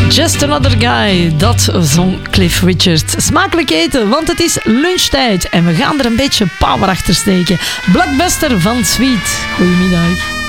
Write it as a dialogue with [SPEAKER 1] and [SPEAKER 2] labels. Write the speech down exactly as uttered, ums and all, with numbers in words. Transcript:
[SPEAKER 1] Just Another Guy, dat zong Cliff Richard. Smakelijk eten, want het is lunchtijd en we gaan er een beetje power achter steken. Blockbuster van Sweet. Goedemiddag.